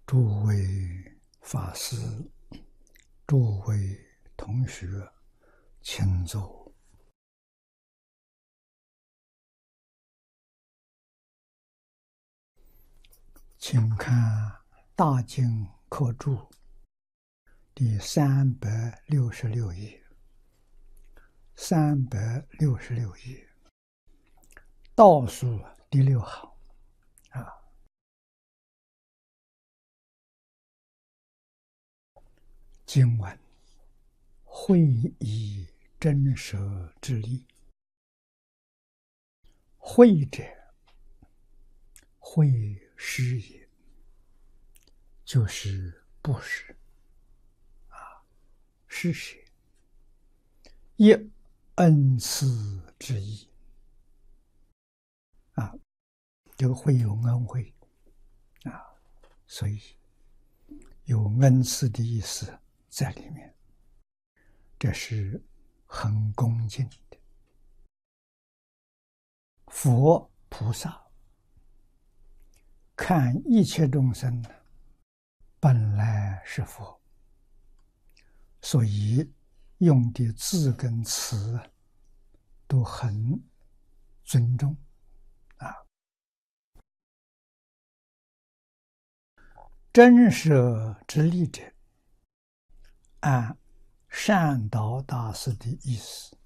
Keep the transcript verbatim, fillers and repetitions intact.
诸位法师，诸位同学，请坐。请看《大经科注》第三百六十六页，三百六十六页倒数第六行啊。经文：会以真实之力，会者，会施也，就是布施啊，施舍，一恩赐之意啊，这个会有恩惠啊，所以有恩赐的意思在里面，这是很恭敬的。佛菩萨看一切众生本来是佛，所以用的字跟词都很尊重啊。真实之力者，按善导大师的意思，